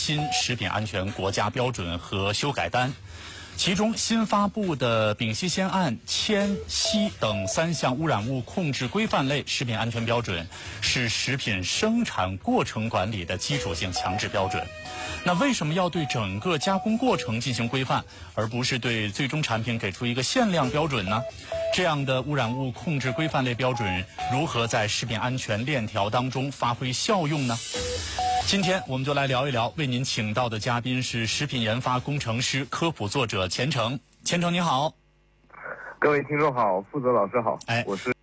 新食品安全国家标准和修改单。其中新发布的丙烯酰胺、铅、硒等3项污染物控制规范类食品安全标准，是食品生产过程管理的基础性强制标准。那为什么要对整个加工过程进行规范，而不是对最终产品给出一个限量标准呢？这样的污染物控制规范类标准如何在食品安全链条当中发挥效用呢？今天我们就来聊一聊，为您请到的嘉宾是食品研发工程师、科普作者钱程。钱程你好。 各位听众好，负责老师好。 哎， 我是